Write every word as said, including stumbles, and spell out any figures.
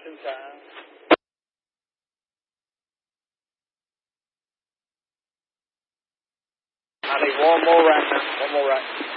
in time. I need one more right now. One more right now.